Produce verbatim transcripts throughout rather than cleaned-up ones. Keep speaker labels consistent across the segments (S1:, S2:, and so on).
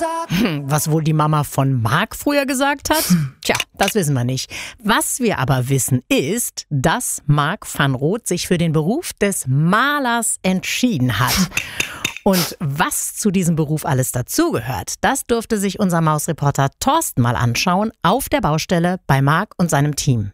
S1: Hm, was wohl die Mama von Marc früher gesagt hat? Tja, das wissen wir nicht. Was wir aber wissen ist, dass Marc van Roth sich für den Beruf des Malers entschieden hat. Und was zu diesem Beruf alles dazugehört, das durfte sich unser Mausreporter Thorsten mal anschauen auf der Baustelle bei Marc und seinem Team.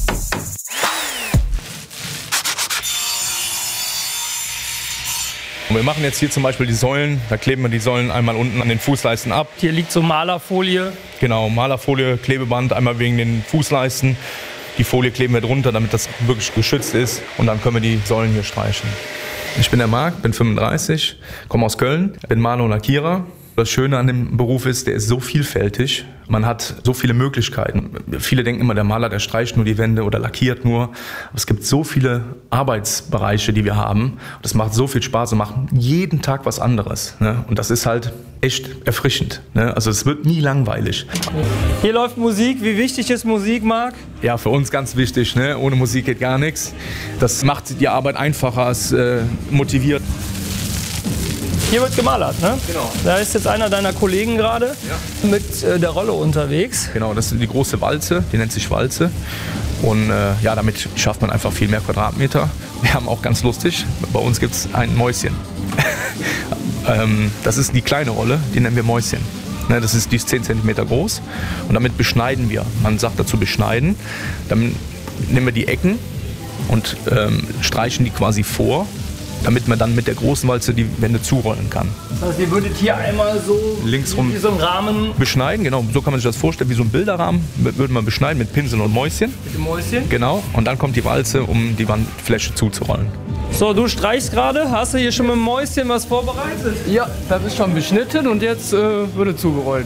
S2: Wir machen jetzt hier zum Beispiel die Säulen, da kleben wir die Säulen einmal unten an den Fußleisten ab.
S3: Hier liegt so Malerfolie.
S2: Genau, Malerfolie, Klebeband, einmal wegen den Fußleisten. Die Folie kleben wir drunter, damit das wirklich geschützt ist und dann können wir die Säulen hier streichen. Ich bin der Marc, bin fünfunddreißig, komme aus Köln, bin Maler und Lackierer. Das Schöne an dem Beruf ist, der ist so vielfältig. Man hat so viele Möglichkeiten. Viele denken immer, der Maler, der streicht nur die Wände oder lackiert nur. Aber es gibt so viele Arbeitsbereiche, die wir haben. Das macht so viel Spaß und macht jeden Tag was anderes. Und das ist halt echt erfrischend. Also es wird nie langweilig.
S3: Hier läuft Musik. Wie wichtig ist Musik, Marc?
S2: Ja, für uns ganz wichtig. Ne? Ohne Musik geht gar nichts. Das macht die Arbeit einfacher, es äh, motiviert.
S3: Hier wird gemalert, ne?
S2: Genau.
S3: Da ist jetzt einer deiner Kollegen gerade
S2: ja.
S3: mit äh, der Rolle unterwegs.
S2: Genau, das ist die große Walze, die nennt sich Walze. Und äh, ja, damit schafft man einfach viel mehr Quadratmeter. Wir haben auch ganz lustig, bei uns gibt es ein Mäuschen. ähm, das ist die kleine Rolle, die nennen wir Mäuschen. Ne, das ist, die ist zehn Zentimeter groß und damit beschneiden wir. Man sagt dazu beschneiden. Dann nehmen wir die Ecken und ähm, streichen die quasi vor, damit man dann mit der großen Walze die Wände zurollen kann.
S3: Das heißt, ihr würdet hier einmal so
S2: links rum
S3: wie so einen Rahmen
S2: beschneiden, genau, so kann man sich das vorstellen, wie so ein Bilderrahmen würde man beschneiden mit Pinseln und Mäuschen.
S3: Mit dem Mäuschen?
S2: Genau, und dann kommt die Walze, um die Wandfläche zuzurollen.
S3: So, du streichst gerade, hast du hier schon mit dem Mäuschen was vorbereitet?
S4: Ja, das ist schon beschnitten und jetzt äh, wird zugerollt.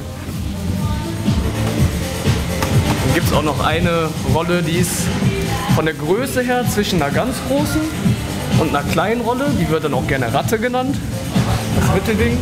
S4: Dann gibt es auch noch eine Rolle, die ist von der Größe her zwischen einer ganz großen und einer kleinen Rolle, die wird dann auch gerne Ratte genannt, das Mittelding.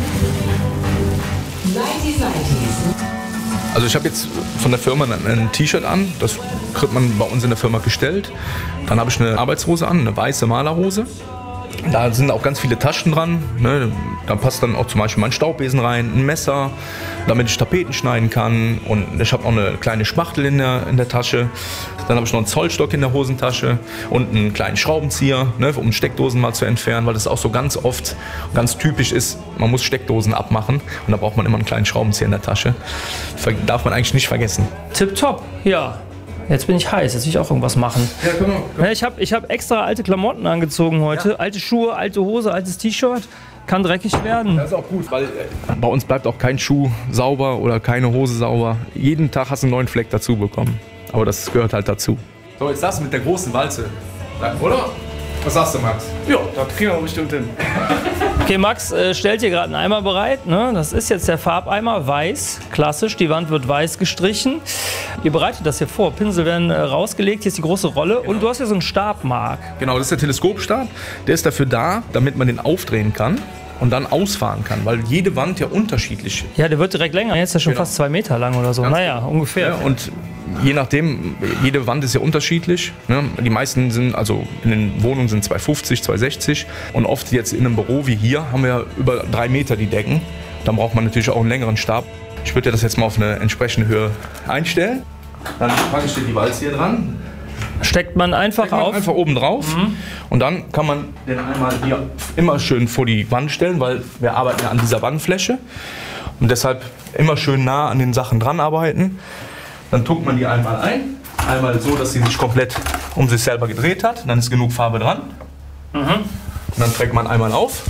S2: Also ich habe jetzt von der Firma ein, ein T-Shirt an, das kriegt man bei uns in der Firma gestellt. Dann habe ich eine Arbeitshose an, eine weiße Malerhose. Da sind auch ganz viele Taschen dran. Ne? Da passt dann auch zum Beispiel mein Staubbesen rein, ein Messer, damit ich Tapeten schneiden kann. Und ich habe auch eine kleine Spachtel in der, in der Tasche. Dann habe ich noch einen Zollstock in der Hosentasche und einen kleinen Schraubenzieher, ne, um Steckdosen mal zu entfernen, weil das auch so ganz oft, ganz typisch ist, man muss Steckdosen abmachen und da braucht man immer einen kleinen Schraubenzieher in der Tasche. Das darf man eigentlich nicht vergessen.
S3: Tipptopp, ja. Jetzt bin ich heiß, jetzt will ich auch irgendwas machen.
S2: Ja, genau.
S3: Ja, ich habe ich hab extra alte Klamotten angezogen heute. Ja. Alte Schuhe, alte Hose, altes T-Shirt. Kann dreckig werden.
S2: Das ist auch gut, weil bei uns bleibt auch kein Schuh sauber oder keine Hose sauber. Jeden Tag hast du einen neuen Fleck dazu bekommen. Aber das gehört halt dazu. So, jetzt das mit der großen Walze. Oder? Was sagst du, Max?
S4: Ja, das kriegen wir bestimmt hin.
S3: Okay, Max äh, stellt hier gerade einen Eimer bereit. Ne? Das ist jetzt der Farbeimer, weiß, klassisch. Die Wand wird weiß gestrichen. Ihr bereitet das hier vor. Pinsel werden äh, rausgelegt. Hier ist die große Rolle. Genau. Und du hast hier so einen Stab, Marc.
S2: Genau, das ist der Teleskopstab. Der ist dafür da, damit man den aufdrehen kann und dann ausfahren kann, weil jede Wand ja unterschiedlich ist.
S3: Ja, der wird direkt länger. Jetzt ist er schon genau. fast zwei Meter lang oder so.
S2: Ganz
S3: naja,
S2: genau.
S3: ungefähr.
S2: Ja, und je nachdem, jede Wand ist ja unterschiedlich. Ne? Die meisten sind, also in den Wohnungen sind zwei fünfzig, zwei sechzig und oft jetzt in einem Büro wie hier haben wir über drei Meter die Decken. Dann braucht man natürlich auch einen längeren Stab. Ich würde das jetzt mal auf eine entsprechende Höhe einstellen. Dann packe ich dir die Walze hier dran.
S3: Steckt man einfach
S2: Steckt man
S3: auf?
S2: Einfach oben drauf. Mhm. Und dann kann man den einmal hier immer schön vor die Wand stellen, weil wir arbeiten ja an dieser Wandfläche. Und deshalb immer schön nah an den Sachen dran arbeiten. Dann tuckt man die einmal ein. Einmal so, dass sie sich komplett um sich selber gedreht hat. Dann ist genug Farbe dran. Mhm. Und dann trägt man einmal auf.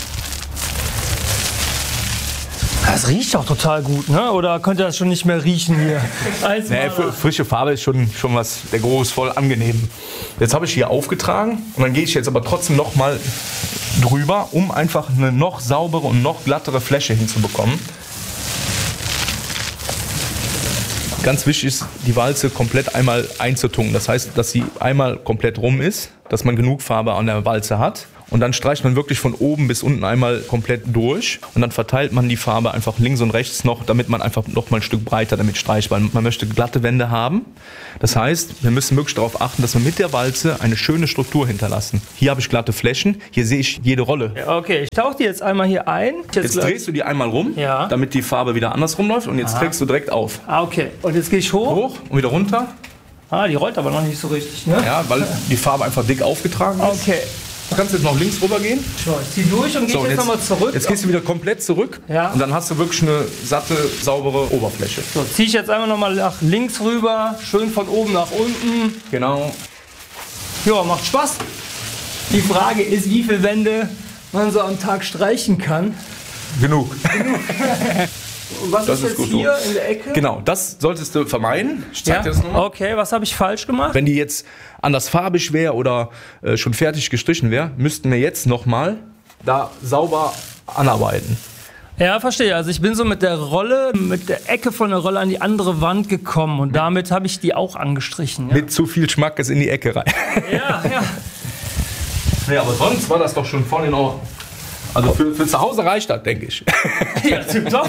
S3: Das riecht doch total gut, ne? Oder könnt ihr das schon nicht mehr riechen hier?
S2: Nee, frische Farbe ist schon, schon was, der Geruch ist voll angenehm. Jetzt habe ich hier aufgetragen und dann gehe ich jetzt aber trotzdem noch mal drüber, um einfach eine noch saubere und noch glattere Fläche hinzubekommen. Ganz wichtig ist, die Walze komplett einmal einzutunken. Das heißt, dass sie einmal komplett rum ist, dass man genug Farbe an der Walze hat. Und dann streicht man wirklich von oben bis unten einmal komplett durch. Und dann verteilt man die Farbe einfach links und rechts noch, damit man einfach noch mal ein Stück breiter damit streicht. Weil man möchte glatte Wände haben. Das heißt, wir müssen wirklich darauf achten, dass wir mit der Walze eine schöne Struktur hinterlassen. Hier habe ich glatte Flächen. Hier sehe ich jede Rolle.
S3: Ja, okay, ich tauche die jetzt einmal hier ein. Jetzt,
S2: Jetzt drehst du die einmal rum,
S3: Ja.
S2: damit die Farbe wieder andersrum läuft. Und jetzt
S3: Aha.
S2: trägst du direkt auf.
S3: Ah, okay. Und jetzt gehe ich hoch.
S2: Hoch und wieder runter.
S3: Ah, die rollt aber noch nicht so richtig, ne?
S2: Ja, weil die Farbe einfach dick aufgetragen ist.
S3: Okay.
S2: Du kannst jetzt noch links rüber gehen.
S3: So, ich zieh durch und gehe
S2: So,
S3: jetzt,
S2: und
S3: nochmal zurück.
S2: Jetzt gehst du wieder komplett zurück.
S3: Ja.
S2: Und dann hast du wirklich eine satte, saubere Oberfläche.
S3: So, ziehe ich jetzt einmal nochmal nach links rüber, schön von oben nach unten.
S2: Genau.
S3: Ja, macht Spaß. Die Frage ist, wie viele Wände man so am Tag streichen kann.
S2: Genug.
S3: Und was
S2: Das
S3: ist
S2: ist
S3: jetzt
S2: gut so.
S3: hier in der Ecke?
S2: Genau, das solltest du vermeiden. Ich zeig
S3: Ja?
S2: dir das nochmal.
S3: Okay, was habe ich falsch gemacht?
S2: Wenn die jetzt anders farbig wäre oder äh, schon fertig gestrichen wäre, müssten wir jetzt nochmal da sauber anarbeiten.
S3: Ja, verstehe. Also ich bin so mit der Rolle, mit der Ecke von der Rolle an die andere Wand gekommen und damit habe ich die auch angestrichen. Ja,
S2: Mit zu viel Schmackes in die Ecke rein.
S3: ja. ja.
S2: Ja, aber sonst war das doch schon voll in Ordnung. Also für, für zu Hause reicht das, denke ich.
S3: Ja, tipptopp.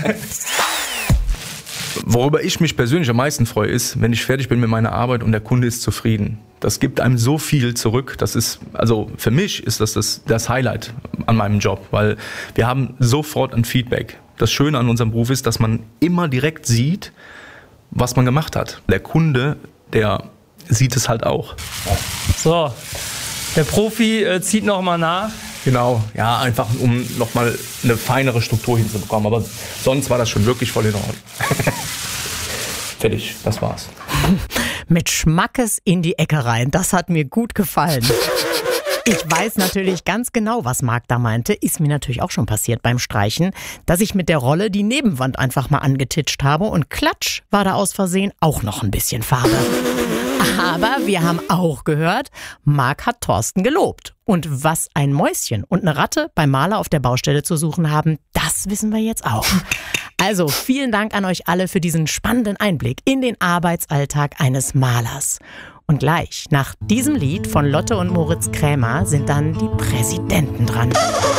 S2: Worüber ich mich persönlich am meisten freue, ist, wenn ich fertig bin mit meiner Arbeit und der Kunde ist zufrieden. Das gibt einem so viel zurück. Das ist, also für mich ist das das, das Highlight an meinem Job, weil wir haben sofort ein Feedback. Das Schöne an unserem Beruf ist, dass man immer direkt sieht, was man gemacht hat. Der Kunde, der sieht es halt auch.
S3: So, der Profi äh, zieht noch mal nach.
S2: Genau, ja, einfach um nochmal eine feinere Struktur hinzubekommen. Aber sonst war das schon wirklich voll in Ordnung. Fertig, das war's.
S1: Mit Schmackes in die Ecke rein, das hat mir gut gefallen. Ich weiß natürlich ganz genau, was Marc da meinte. Ist mir natürlich auch schon passiert beim Streichen, dass ich mit der Rolle die Nebenwand einfach mal angetitscht habe und klatsch war da aus Versehen auch noch ein bisschen Farbe. Aber wir haben auch gehört, Marc hat Thorsten gelobt. Und was ein Mäuschen und eine Ratte beim Maler auf der Baustelle zu suchen haben, das wissen wir jetzt auch. Also vielen Dank an euch alle für diesen spannenden Einblick in den Arbeitsalltag eines Malers. Und gleich nach diesem Lied von Lotte und Moritz Krämer sind dann die Präsidenten dran.